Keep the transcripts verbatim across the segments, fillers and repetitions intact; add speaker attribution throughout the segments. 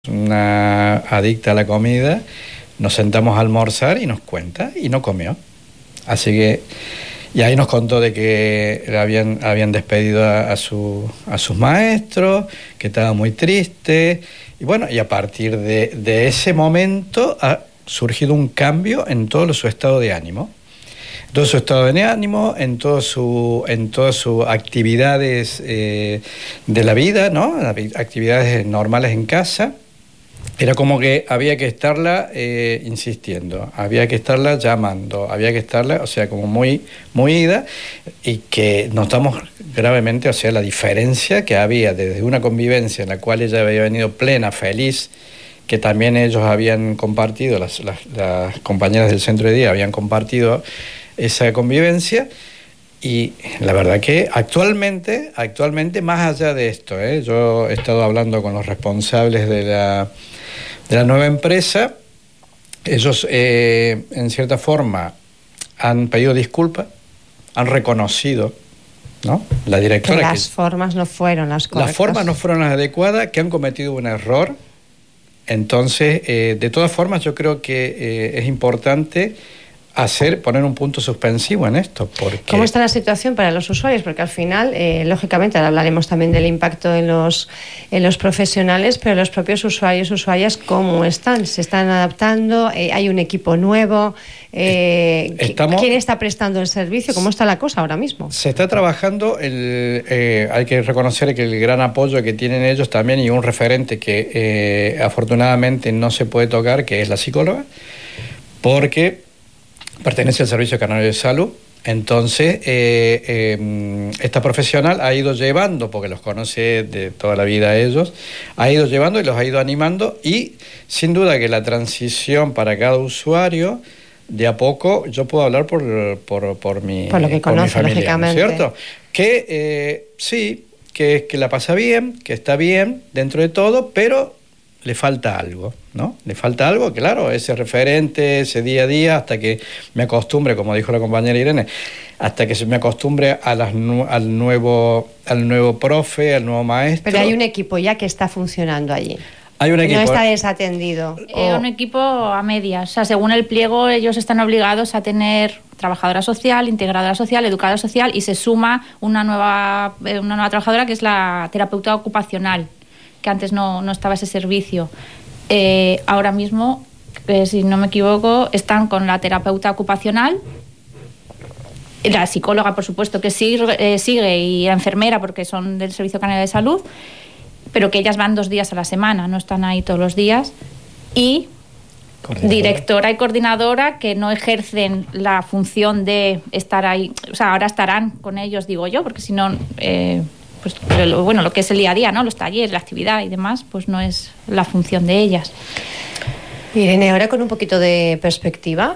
Speaker 1: Una adicta a la comida, nos sentamos a almorzar y nos cuenta y no comió. Así que, y ahí nos contó de que habían, habían despedido a, a, su, a sus maestros, que estaba muy triste. Y bueno, y a partir de, de ese momento ha surgido un cambio en todo su estado de ánimo. En todo su estado de ánimo, en, todo su, en todas sus actividades eh, de la vida, ¿no? Actividades normales en casa. Era como que había que estarla eh, insistiendo, había que estarla llamando, había que estarla, o sea, como muy, muy ida, y que notamos gravemente, o sea, la diferencia que había desde una convivencia en la cual ella había venido plena, feliz, que también ellos habían compartido, las, las, las compañeras del centro de día habían compartido esa convivencia. Y la verdad que actualmente, actualmente más allá de esto, ¿eh? yo he estado hablando con los responsables de la, de la nueva empresa, ellos eh, en cierta forma han pedido disculpas, han reconocido, ¿no? La directora
Speaker 2: que las
Speaker 1: que,
Speaker 2: formas no fueron las correctas.
Speaker 1: Las formas no fueron las adecuadas, que han cometido un error. Entonces, eh, de todas formas, yo creo que eh, es importante hacer, poner un punto suspensivo en esto. Porque...
Speaker 2: ¿Cómo está la situación para los usuarios? Porque al final, eh, lógicamente, ahora hablaremos también del impacto en los, en los profesionales, pero los propios usuarios, usuarias, ¿cómo están? ¿Se están adaptando? Eh, ¿Hay un equipo nuevo? Eh, Estamos... ¿Quién está prestando el servicio? ¿Cómo está la cosa ahora mismo?
Speaker 1: Se está trabajando, el, eh, hay que reconocer que el gran apoyo que tienen ellos también, y un referente que eh, afortunadamente no se puede tocar, que es la psicóloga, porque pertenece al Servicio Canario de Salud. Entonces, eh, eh, esta profesional ha ido llevando, porque los conoce de toda la vida a ellos, ha ido llevando y los ha ido animando, y sin duda que la transición para cada usuario, de a poco, yo puedo hablar por, por, por, mi,
Speaker 2: por lo que
Speaker 1: por
Speaker 2: conoce,
Speaker 1: mi familia,
Speaker 2: lógicamente.
Speaker 1: ¿no es cierto? Que eh, sí, que, que la pasa bien, que está bien dentro de todo, pero le falta algo, ¿no? Le falta algo, claro, ese referente, ese día a día, hasta que me acostumbre, como dijo la compañera Irene, hasta que se me acostumbre a las, al, nuevo, al nuevo profe, al nuevo maestro.
Speaker 2: Pero hay un equipo ya que está funcionando allí.
Speaker 1: Hay un equipo.
Speaker 2: No está desatendido.
Speaker 3: Eh,
Speaker 2: o...
Speaker 3: Un equipo a medias. O sea, según el pliego, ellos están obligados a tener trabajadora social, integradora social, educadora social, y se suma una nueva, una nueva trabajadora que es la terapeuta ocupacional, que antes no, no estaba ese servicio. Eh, ahora mismo, eh, si no me equivoco, están con la terapeuta ocupacional, la psicóloga, por supuesto, que sigue, eh, sigue y la enfermera, porque son del Servicio Canario de Salud, pero que ellas van dos días a la semana, no están ahí todos los días, y directora y coordinadora que no ejercen la función de estar ahí, o sea, ahora estarán con ellos, digo yo, porque si no... Eh, pues lo, bueno, lo que es el día a día, ¿no? Los talleres, la actividad y demás, pues no es la función de ellas.
Speaker 2: Irene, ahora con un poquito de perspectiva,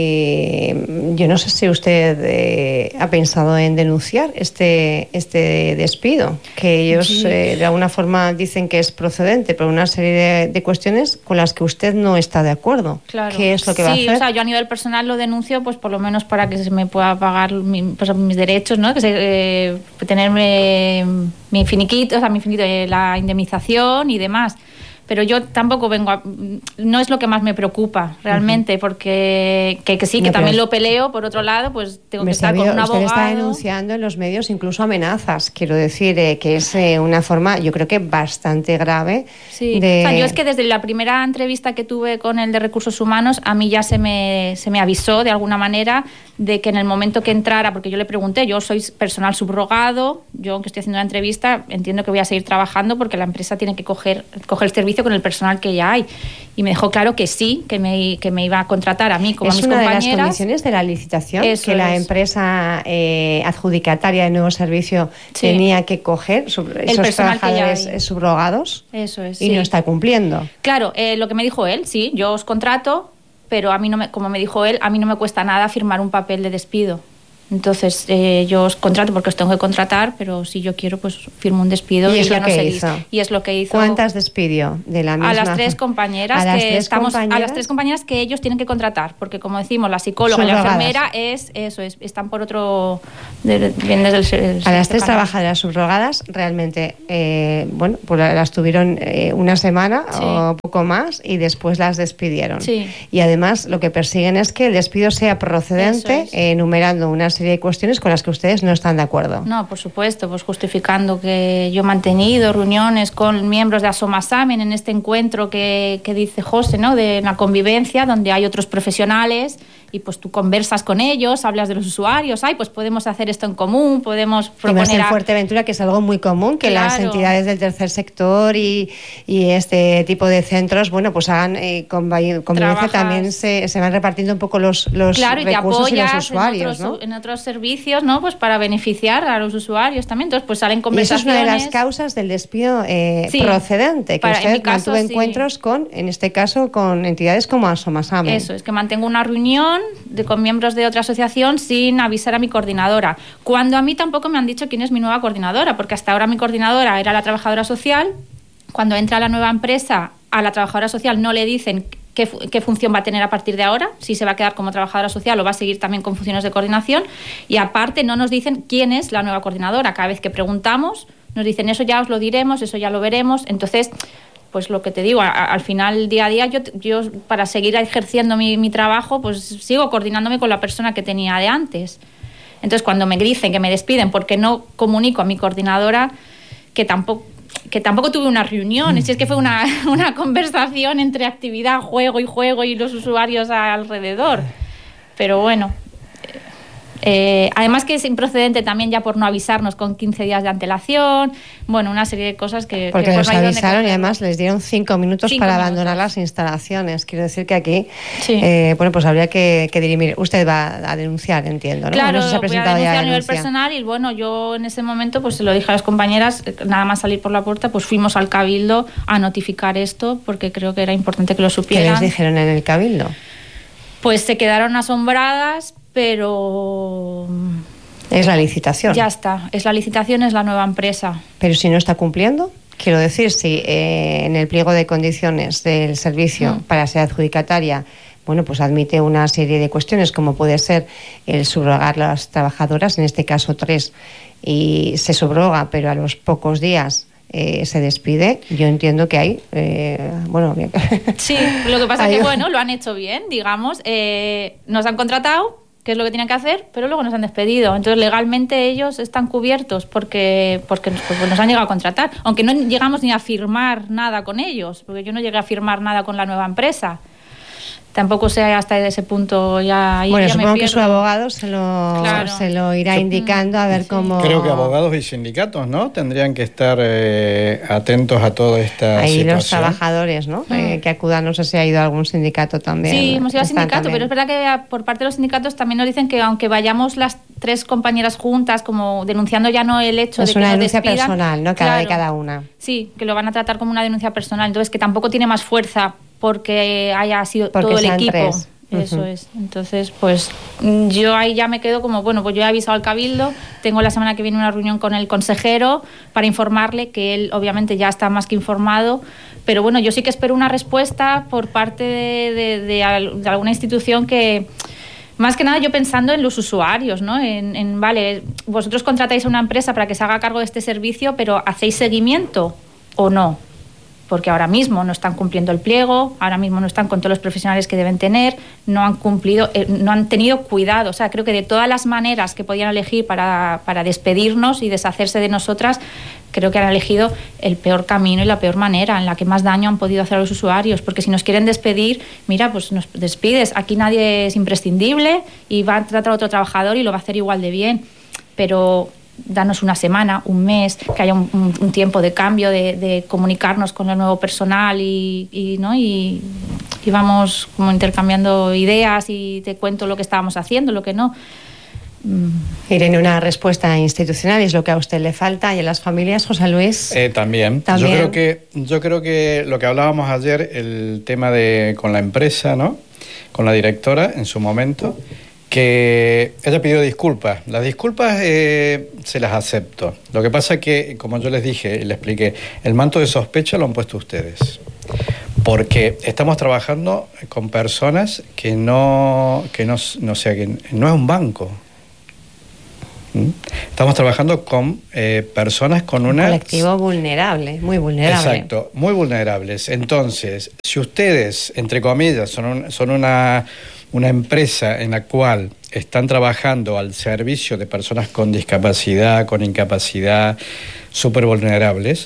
Speaker 2: eh, yo no sé si usted eh, ha pensado en denunciar este, este despido, que ellos sí. eh, de alguna forma dicen que es procedente por una serie de, de cuestiones con las que usted no está de acuerdo.
Speaker 3: Claro.
Speaker 2: ¿Qué es lo que
Speaker 3: sí,
Speaker 2: va a hacer?
Speaker 3: Sí, o sea, yo a nivel personal lo denuncio, pues por lo menos para que se me pueda pagar mi, pues, mis derechos, ¿no? Que se, eh, tenerme mi finiquito, o sea, mi finiquito, eh, la indemnización y demás. Pero yo tampoco vengo a... No es lo que más me preocupa, realmente, uh-huh. porque que, que sí, que no, también lo peleo, por otro lado, pues tengo que estar con un abogado.
Speaker 2: Usted está denunciando en los medios incluso amenazas, quiero decir, eh, que es eh, una forma, yo creo que bastante grave.
Speaker 3: Sí,
Speaker 2: de...
Speaker 3: o sea, yo es que desde la primera entrevista que tuve con el de Recursos Humanos, a mí ya se me, se me avisó de alguna manera de que en el momento que entrara, porque yo le pregunté, yo soy personal subrogado, yo aunque estoy haciendo una entrevista, entiendo que voy a seguir trabajando porque la empresa tiene que coger, coger el servicio con el personal que ya hay. Y me dejó claro que sí, que me, que me iba a contratar a mí como
Speaker 2: es
Speaker 3: a mis
Speaker 2: compañeras. Es una de las condiciones de la licitación,
Speaker 3: Eso
Speaker 2: que la
Speaker 3: es.
Speaker 2: empresa eh, adjudicataria de nuevo servicio sí. tenía que coger sub,
Speaker 3: el
Speaker 2: esos
Speaker 3: personal
Speaker 2: trabajadores
Speaker 3: que
Speaker 2: subrogados.
Speaker 3: Eso es,
Speaker 2: y
Speaker 3: sí.
Speaker 2: no está cumpliendo.
Speaker 3: Claro, eh, lo que me dijo él, sí, yo os contrato, pero a mí no me, como me dijo él, a mí no me cuesta nada firmar un papel de despido. Entonces, eh, yo os contrato porque os tengo que contratar, pero si yo quiero, pues firmo un despido
Speaker 2: y,
Speaker 3: y,
Speaker 2: es
Speaker 3: ya
Speaker 2: lo
Speaker 3: no
Speaker 2: que
Speaker 3: seguís.
Speaker 2: hizo.
Speaker 3: Y es lo que hizo.
Speaker 2: ¿Cuántas despidió de la misma?
Speaker 3: A las tres compañeras
Speaker 2: a las
Speaker 3: que
Speaker 2: tres
Speaker 3: estamos
Speaker 2: compañeras?
Speaker 3: a las tres compañeras que ellos tienen que contratar, porque como decimos, la psicóloga y la enfermera es eso, es, están por otro de, vienen desde el,
Speaker 2: a las tres trabajadoras subrogadas realmente eh, bueno, pues las tuvieron eh, una semana sí. o poco más y después las despidieron.
Speaker 3: Sí.
Speaker 2: Y además lo que persiguen es que el despido sea procedente, es. eh, enumerando una serie de cuestiones con las que ustedes no están de acuerdo.
Speaker 3: No, por supuesto, pues justificando que yo he mantenido reuniones con miembros de Asomasamen en este encuentro que, que dice José, ¿no? De la convivencia, donde hay otros profesionales y pues tú conversas con ellos, hablas de los usuarios, ay, pues podemos hacer esto en común, podemos proponer...
Speaker 2: Y más en Fuerteventura, que es algo muy común, que claro. las entidades del tercer sector y, y este tipo de centros, bueno, pues hagan eh, convivencia, Trabajas. también se, se van repartiendo un poco los, los
Speaker 3: claro,
Speaker 2: recursos
Speaker 3: y, te
Speaker 2: y los usuarios,
Speaker 3: en otros,
Speaker 2: ¿no?
Speaker 3: en otros servicios, ¿no? Pues para beneficiar a los usuarios también, entonces pues salen conversaciones...
Speaker 2: Y eso es una de las causas del despido eh, sí. procedente, que
Speaker 3: para,
Speaker 2: usted
Speaker 3: en caso,
Speaker 2: mantuvo
Speaker 3: sí.
Speaker 2: encuentros con, en este caso, con entidades como Asomasamen.
Speaker 3: Eso, es que mantengo una reunión de, con miembros de otra asociación sin avisar a mi coordinadora, cuando a mí tampoco me han dicho quién es mi nueva coordinadora, porque hasta ahora mi coordinadora era la trabajadora social. Cuando entra la nueva empresa, a la trabajadora social no le dicen qué, qué función va a tener a partir de ahora, si se va a quedar como trabajadora social o va a seguir también con funciones de coordinación, y aparte no nos dicen quién es la nueva coordinadora. Cada vez que preguntamos nos dicen eso ya os lo diremos, eso ya lo veremos. Entonces, pues lo que te digo, a, a, al final, día a día, yo, yo para seguir ejerciendo mi, mi trabajo, pues sigo coordinándome con la persona que tenía de antes. Entonces, cuando me dicen que me despiden porque no comunico a mi coordinadora, que tampoco, que tampoco tuve una reunión, mm. si es que fue una, una conversación entre actividad, juego y juego y los usuarios alrededor. Pero bueno... Eh, además que es improcedente también ya por no avisarnos con quince días de antelación, bueno, una serie de cosas que...
Speaker 2: Porque
Speaker 3: que
Speaker 2: los avisaron y además les dieron cinco minutos
Speaker 3: cinco
Speaker 2: para
Speaker 3: minutos.
Speaker 2: abandonar las instalaciones. Quiero decir que aquí,
Speaker 3: sí.
Speaker 2: eh, bueno, pues habría que, que dirimir. Usted va a denunciar, entiendo, ¿no?
Speaker 3: Claro,
Speaker 2: no se ha presentado
Speaker 3: voy a denunciar
Speaker 2: ya
Speaker 3: a nivel
Speaker 2: denuncia.
Speaker 3: personal y bueno, yo en ese momento pues se lo dije a las compañeras, nada más salir por la puerta, pues fuimos al Cabildo a notificar esto porque creo que era importante que lo supieran.
Speaker 2: ¿Qué les dijeron en el Cabildo?
Speaker 3: Pues se quedaron asombradas, pero...
Speaker 2: Es la licitación.
Speaker 3: Ya está, es la licitación, es la nueva empresa.
Speaker 2: Pero si no está cumpliendo, quiero decir, si eh, en el pliego de condiciones del servicio mm. para ser adjudicataria, bueno, pues admite una serie de cuestiones como puede ser el subrogar a las trabajadoras, en este caso tres, y se subroga, pero a los pocos días Eh, se despide, yo entiendo que hay eh, bueno
Speaker 3: sí, lo que pasa es que bueno, lo han hecho bien, digamos, eh, nos han contratado, que es lo que tenían que hacer, pero luego nos han despedido, entonces legalmente ellos están cubiertos porque, porque pues, nos han llegado a contratar, aunque no llegamos ni a firmar nada con ellos, porque yo no llegué a firmar nada con la nueva empresa. Tampoco sé hasta ese punto ya.
Speaker 2: Bueno,
Speaker 3: ya
Speaker 2: supongo
Speaker 3: me
Speaker 2: que su abogado se lo,
Speaker 3: claro.
Speaker 2: se lo irá indicando a ver
Speaker 3: sí.
Speaker 2: cómo.
Speaker 1: Creo que abogados y sindicatos, ¿no? Tendrían que estar eh, atentos a toda esta
Speaker 2: Ahí
Speaker 1: situación.
Speaker 2: Los trabajadores, ¿no? Mm. Eh, que acudan, no sé si ha ido a algún sindicato también.
Speaker 3: Sí, hemos ido al sindicato,
Speaker 2: también.
Speaker 3: pero es verdad que por parte de los sindicatos también nos dicen que aunque vayamos las tres compañeras juntas, como denunciando ya no el hecho
Speaker 2: es
Speaker 3: de que
Speaker 2: una
Speaker 3: nos
Speaker 2: denuncia
Speaker 3: despidan,
Speaker 2: personal, ¿no? Cada
Speaker 3: claro,
Speaker 2: de cada una.
Speaker 3: Sí, que lo van a tratar como una denuncia personal, entonces que tampoco tiene más fuerza porque haya sido
Speaker 2: porque
Speaker 3: todo el equipo.
Speaker 2: Tres.
Speaker 3: Eso
Speaker 2: uh-huh.
Speaker 3: es. Entonces, pues yo ahí ya me quedo como, bueno, pues yo he avisado al Cabildo, tengo la semana que viene una reunión con el consejero para informarle que él obviamente ya está más que informado, pero bueno, yo sí que espero una respuesta por parte de, de, de, de alguna institución que... Más que nada yo pensando en los usuarios, ¿no? En, en, vale, vosotros contratáis a una empresa para que se haga cargo de este servicio, pero ¿hacéis seguimiento o no? Porque ahora mismo no están cumpliendo el pliego, ahora mismo no están con todos los profesionales que deben tener, no han cumplido, eh, no han tenido cuidado. O sea, creo que de todas las maneras que podían elegir para, para despedirnos y deshacerse de nosotras, creo que han elegido el peor camino y la peor manera, en la que más daño han podido hacer a los usuarios. Porque si nos quieren despedir, mira, pues nos despides. Aquí nadie es imprescindible y va a tratar a otro trabajador y lo va a hacer igual de bien. Pero... danos una semana, un mes, que haya un, un, un tiempo de cambio, de, de comunicarnos con el nuevo personal y, y, ¿no? y, y vamos como intercambiando ideas y te cuento lo que estábamos haciendo, lo que no.
Speaker 2: Irene, una respuesta institucional es lo que a usted le falta y a las familias, José Luis.
Speaker 1: Eh, también.
Speaker 2: también.
Speaker 1: Yo creo que yo creo que lo que hablábamos ayer, el tema de con la empresa, ¿no? Con la directora en su momento. que ella pidió disculpas. Las disculpas eh, se las acepto. Lo que pasa es que, como yo les dije, le expliqué, el manto de sospecha lo han puesto ustedes. Porque estamos trabajando con personas que no, que no, no, sea, que no es un banco. ¿Mm? Estamos trabajando con eh, personas con una...
Speaker 2: Un colectivo vulnerable, muy vulnerable.
Speaker 1: Exacto, muy vulnerables. Entonces, si ustedes, entre comillas, son, un, son una, una empresa en la cual están trabajando al servicio de personas con discapacidad, con incapacidad, súper vulnerables,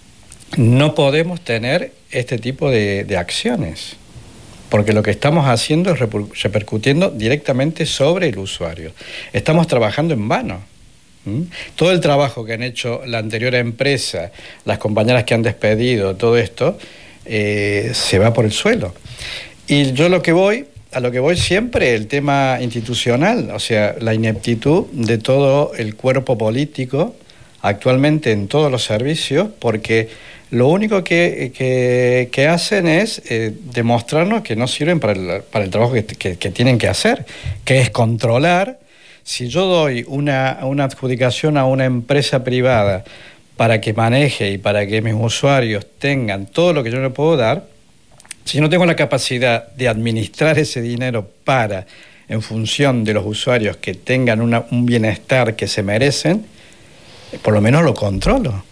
Speaker 1: no podemos tener este tipo de, de acciones, porque lo que estamos haciendo es repercutiendo directamente sobre el usuario. Estamos trabajando en vano. ¿Mm? Todo el trabajo que han hecho la anterior empresa, las compañeras que han despedido, todo esto, eh, se va por el suelo. Y yo lo que voy, a lo que voy siempre, el tema institucional, o sea, la ineptitud de todo el cuerpo político actualmente en todos los servicios, porque lo único que, que, que hacen es eh, demostrarnos que no sirven para el, para el trabajo que, que, que tienen que hacer, que es controlar. Si yo doy una, una adjudicación a una empresa privada para que maneje y para que mis usuarios tengan todo lo que yo le puedo dar, si yo no tengo la capacidad de administrar ese dinero para, en función de los usuarios que tengan una, un bienestar que se merecen, por lo menos lo controlo.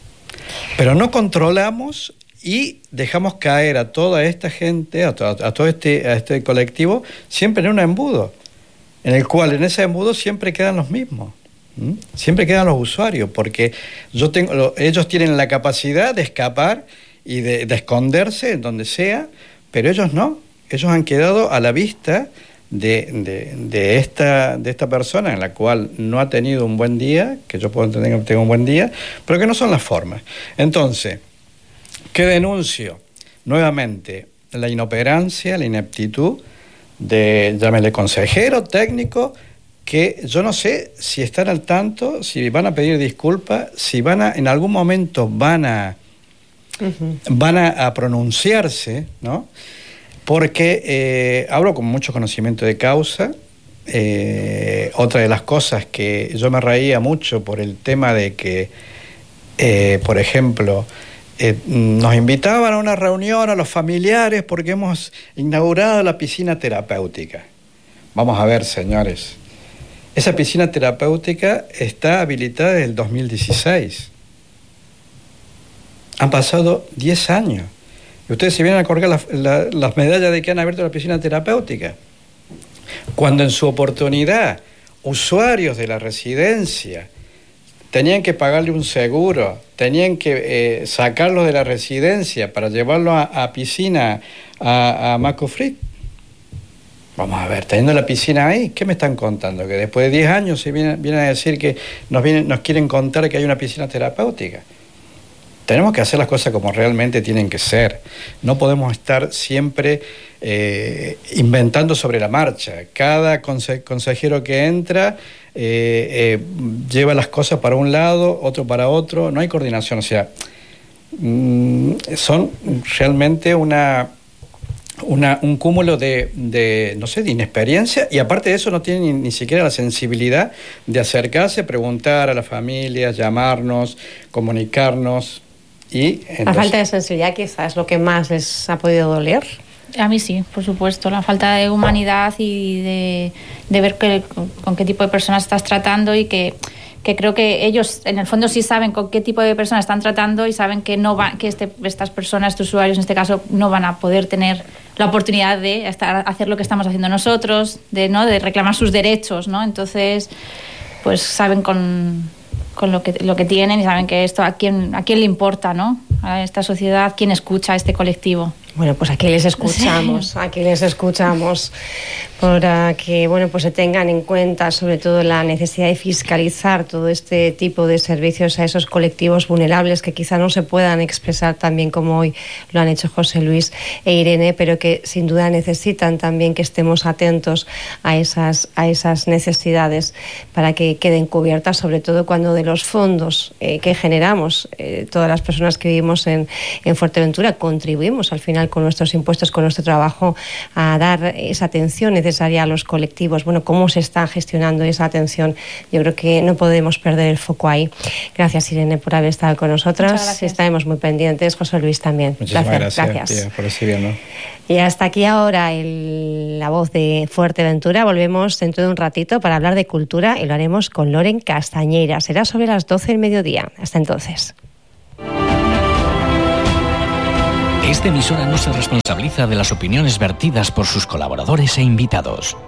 Speaker 1: Pero no controlamos y dejamos caer a toda esta gente, a, to, a todo este, a este colectivo, siempre en un embudo, en el cual en ese embudo siempre quedan los mismos, ¿m? Siempre quedan los usuarios, porque yo tengo, lo, ellos tienen la capacidad de escapar y de, de esconderse en donde sea, pero ellos no, ellos han quedado a la vista de, de, de, esta, de esta persona en la cual no ha tenido un buen día, que yo puedo entender que tenga un buen día, pero que no son las formas. Entonces, ¿qué denuncio? Nuevamente, la inoperancia, la ineptitud de, llámele consejero, técnico, que yo no sé si están al tanto, si van a pedir disculpas, si van a, en algún momento van a, uh-huh. van a, a pronunciarse, ¿no? Porque eh, hablo con mucho conocimiento de causa. Eh, otra de las cosas que yo me reía mucho por el tema de que, eh, por ejemplo, eh, nos invitaban a una reunión a los familiares porque hemos inaugurado la piscina terapéutica. Vamos a ver, señores, esa piscina terapéutica está habilitada desde el dos mil dieciséis. Han pasado diez años. Y ustedes se vienen a colgar las, la, las medallas de que han abierto la piscina terapéutica, cuando en su oportunidad usuarios de la residencia tenían que pagarle un seguro, tenían que eh, sacarlo de la residencia para llevarlo a, a piscina a, a Macofrit. Vamos a ver, teniendo la piscina ahí, ¿qué me están contando? Que después de diez años se vienen, vienen a decir que nos, vienen, nos quieren contar que hay una piscina terapéutica. Tenemos que hacer las cosas como realmente tienen que ser. No podemos estar siempre eh, inventando sobre la marcha. Cada conse- consejero que entra eh, eh, lleva las cosas para un lado, otro para otro. No hay coordinación. O sea, mmm, son realmente una, una, un cúmulo de, de, no sé, de inexperiencia, y aparte de eso no tienen ni, ni siquiera la sensibilidad de acercarse, preguntar a la familia, llamarnos, comunicarnos. Y entonces,
Speaker 2: la falta de sensibilidad quizás es lo que más les ha podido doler.
Speaker 3: A mí sí, por supuesto, la falta de humanidad y de, de ver que, con qué tipo de personas estás tratando, y que, que creo que ellos en el fondo sí saben con qué tipo de personas están tratando y saben que no va, que este, estas personas, estos usuarios en este caso, no van a poder tener la oportunidad de estar, hacer lo que estamos haciendo nosotros, de, ¿no? de reclamar sus derechos, ¿no? Entonces, pues saben con... con lo que, lo que tienen, y saben que esto a quién, a quién le importa, ¿no? A esta sociedad, quién escucha a este colectivo.
Speaker 2: Bueno, pues aquí les escuchamos, sí. aquí les escuchamos, para que, bueno, pues se tengan en cuenta sobre todo la necesidad de fiscalizar todo este tipo de servicios a esos colectivos vulnerables que quizá no se puedan expresar tan bien como hoy lo han hecho José Luis e Irene, pero que sin duda necesitan también que estemos atentos a esas, a esas necesidades para que queden cubiertas, sobre todo cuando de los fondos eh, que generamos eh, todas las personas que vivimos en, en Fuerteventura contribuimos al final final con nuestros impuestos, con nuestro trabajo, a dar esa atención necesaria a los colectivos. Bueno, cómo se está gestionando esa atención. Yo creo que no podemos perder el foco ahí. Gracias, Irene, por haber estado con nosotras. Estaremos muy pendientes. José Luis también.
Speaker 1: Muchísimas
Speaker 2: gracias.
Speaker 1: gracias,
Speaker 2: gracias.
Speaker 1: Tía, por recibirnos.
Speaker 2: Y hasta aquí ahora el, la voz de Fuerteventura. Volvemos dentro de un ratito para hablar de cultura y lo haremos con Loren Castañeira. Será sobre las doce del mediodía. Hasta entonces.
Speaker 4: Esta emisora no se responsabiliza de las opiniones vertidas por sus colaboradores e invitados.